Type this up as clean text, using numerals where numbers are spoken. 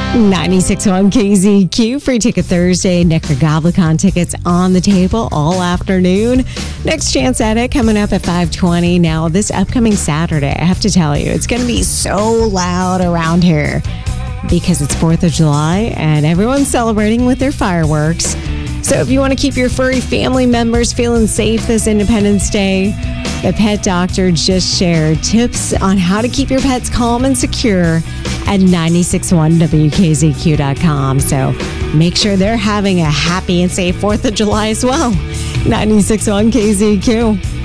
96.1 KZQ, Free Ticket Thursday. Nick or Goblicon tickets on the table all afternoon. Next chance at it coming up at 5:20. Now, this upcoming Saturday, I have to tell you, it's going to be so loud around here because it's 4th of July and everyone's celebrating with their fireworks. So if you want to keep your furry family members feeling safe this Independence Day, the pet doctor just shared tips on how to keep your pets calm and secure at 961WKZQ.com. So make sure they're having a happy and safe 4th of July as well. 96.1 KZQ.